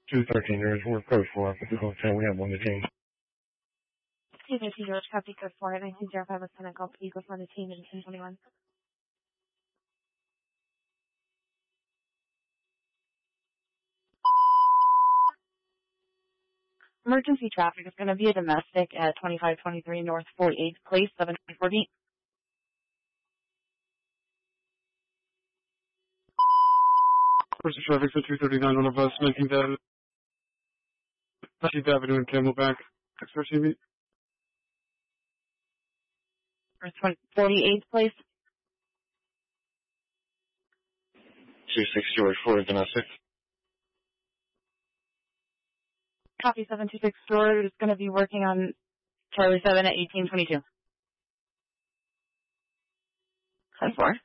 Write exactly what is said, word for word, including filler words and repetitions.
two thirteen, there's work code for at the hotel. We have one detained. two fifty George, copy code four, nineteen zero five, Lieutenant Golf Eagle for the team in ten twenty-one. Emergency traffic is going to be a domestic at twenty-five twenty-three North forty-eighth Place, seven forty. First traffic at two thirty-nine on the bus, making that nineteenth Avenue and Camelback. Express me. forty-eighth Place. two six George, Florida domestic. Copy seven two six George is going to be working on Charlie seven at eighteen twenty-two. ten four.